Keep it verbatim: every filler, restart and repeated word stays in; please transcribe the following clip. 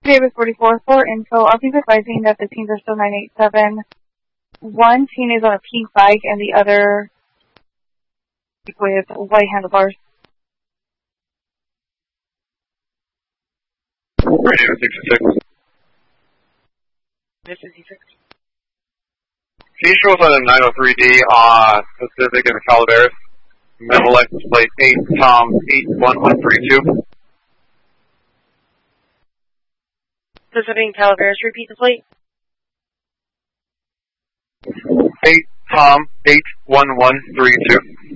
Davis forty-four for info. I'll be advising that the teams are still nine eight seven. One team is on a pink bike and the other with white handlebars. Radio sixty-six. This is six. Can you show us on a nine oh three D on Pacific and Calaveras? Middle license plate eight Tom eight one one three two. Pacific and Calaveras, repeat the plate. eight Tom eight one one three two.